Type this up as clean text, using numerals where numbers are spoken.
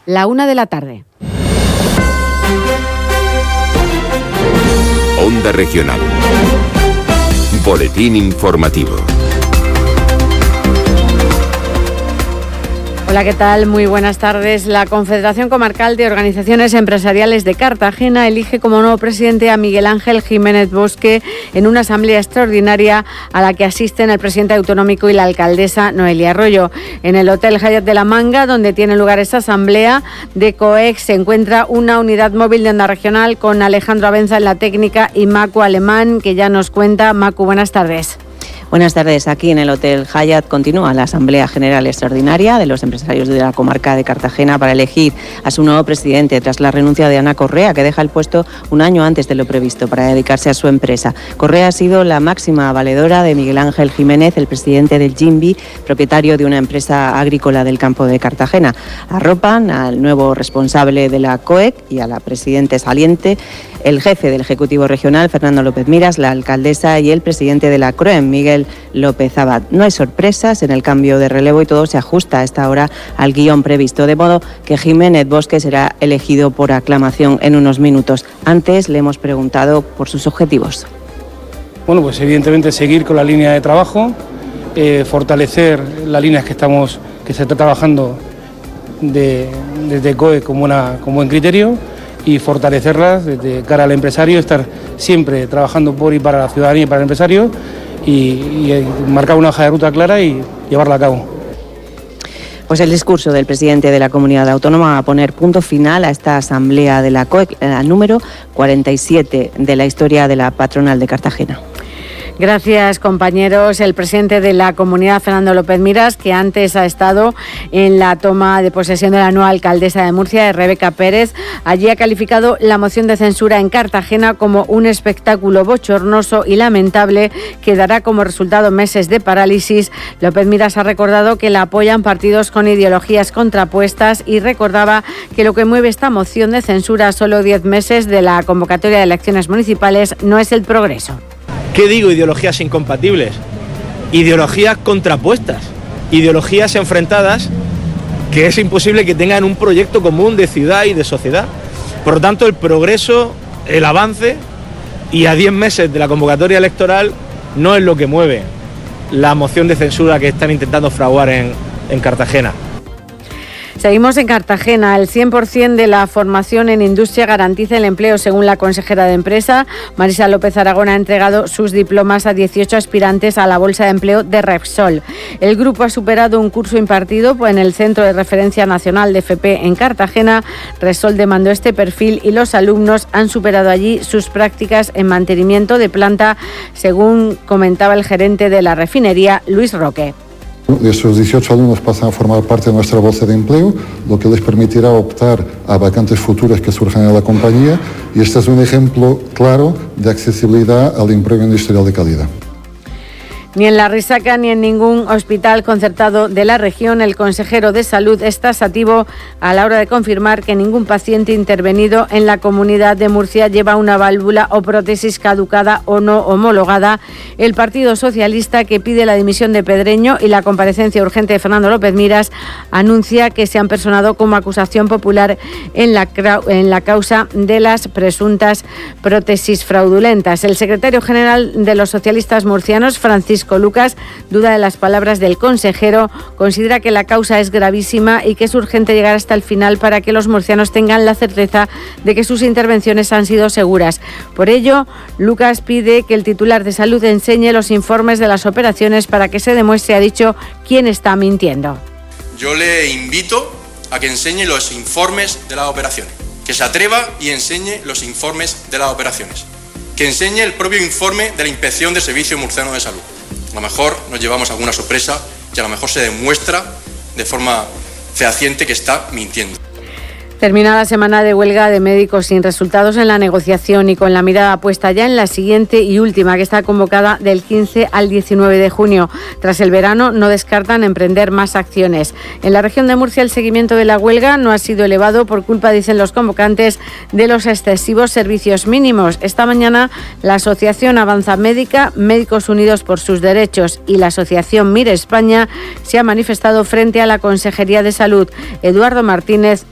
La 1 p.m. Onda Regional. Boletín informativo. Hola, ¿qué tal? Muy buenas tardes. La Confederación Comarcal de Organizaciones Empresariales de Cartagena elige como nuevo presidente a Miguel Ángel Jiménez Bosque en una asamblea extraordinaria a la que asisten el presidente autonómico y la alcaldesa Noelia Arroyo. En el Hotel Hyatt de La Manga, donde tiene lugar esta asamblea de COEX, se encuentra una unidad móvil de Onda Regional con Alejandro Abenza en la técnica y Macu Alemán, que ya nos cuenta. Macu, buenas tardes. Buenas tardes. Aquí en el Hotel Hyatt continúa la Asamblea General Extraordinaria de los empresarios de la comarca de Cartagena para elegir a su nuevo presidente tras la renuncia de Ana Correa, que deja el puesto un año antes de lo previsto para dedicarse a su empresa. Correa ha sido la máxima valedora de Miguel Ángel Jiménez, el presidente del Jimbi, propietario de una empresa agrícola del campo de Cartagena. Arropan al nuevo responsable de la COEC y a la presidente saliente, el jefe del Ejecutivo Regional, Fernando López Miras, la alcaldesa y el presidente de la CROEM, Miguel López Abad. No hay sorpresas en el cambio de relevo y todo se ajusta a esta hora al guión previsto, de modo que Jiménez Bosque será elegido por aclamación en unos minutos. Antes le hemos preguntado por sus objetivos. Bueno, pues evidentemente seguir con la línea de trabajo, fortalecer las líneas que se está trabajando desde COE con buen criterio, y fortalecerlas desde cara al empresario, estar siempre trabajando por y para la ciudadanía y para el empresario y marcar una hoja de ruta clara y llevarla a cabo. Pues el discurso del presidente de la comunidad autónoma va a poner punto final a esta asamblea de la COEC, la número 47 de la historia de la patronal de Cartagena. Gracias, compañeros. El presidente de la comunidad, Fernando López Miras, que antes ha estado en la toma de posesión de la nueva alcaldesa de Murcia, Rebeca Pérez, allí ha calificado la moción de censura en Cartagena como un espectáculo bochornoso y lamentable que dará como resultado meses de parálisis. López Miras ha recordado que la apoyan partidos con ideologías contrapuestas y recordaba que lo que mueve esta moción de censura a solo 10 meses de la convocatoria de elecciones municipales no es el progreso. ¿Qué digo? Ideologías incompatibles, ideologías contrapuestas, ideologías enfrentadas que es imposible que tengan un proyecto común de ciudad y de sociedad. Por lo tanto, el progreso, el avance, y a 10 meses de la convocatoria electoral no es lo que mueve la moción de censura que están intentando fraguar en Cartagena. Seguimos en Cartagena. El 100% de la formación en industria garantiza el empleo, según la consejera de Empresa. Marisa López Aragón ha entregado sus diplomas a 18 aspirantes a la Bolsa de Empleo de Repsol. El grupo ha superado un curso impartido en el Centro de Referencia Nacional de FP en Cartagena. Repsol demandó este perfil y los alumnos han superado allí sus prácticas en mantenimiento de planta, según comentaba el gerente de la refinería, Luis Roque. Estos 18 alumnos pasan a formar parte de nuestra bolsa de empleo, lo que les permitirá optar a vacantes futuras que surjan en la compañía, y este es un ejemplo claro de accesibilidad al empleo industrial de calidad. Ni en La Risaca ni en ningún hospital concertado de la región el consejero de Salud es taxativo a la hora de confirmar que ningún paciente intervenido en la Comunidad de Murcia lleva una válvula o prótesis caducada o no homologada. El Partido Socialista, que pide la dimisión de Pedreño y la comparecencia urgente de Fernando López Miras, anuncia que se han personado como acusación popular en la causa de las presuntas prótesis fraudulentas. El secretario general de los socialistas murcianos, Francisco Lucas, duda de las palabras del consejero, considera que la causa es gravísima y que es urgente llegar hasta el final para que los murcianos tengan la certeza de que sus intervenciones han sido seguras. Por ello, Lucas pide que el titular de Salud enseñe los informes de las operaciones para que se demuestre, ha dicho, quién está mintiendo. Yo le invito a que enseñe los informes de las operaciones, que se atreva y enseñe los informes de las operaciones, que enseñe el propio informe de la Inspección de Servicios Murciano de Salud. A lo mejor nos llevamos alguna sorpresa y a lo mejor se demuestra de forma fehaciente que está mintiendo. Termina la semana de huelga de médicos sin resultados en la negociación y con la mirada puesta ya en la siguiente y última, que está convocada del 15 al 19 de junio. Tras el verano no descartan emprender más acciones. En la región de Murcia el seguimiento de la huelga no ha sido elevado por culpa, dicen los convocantes, de los excesivos servicios mínimos. Esta mañana la Asociación Avanza Médica, Médicos Unidos por sus Derechos y la Asociación Mire España se ha manifestado frente a la Consejería de Salud. Eduardo Martínez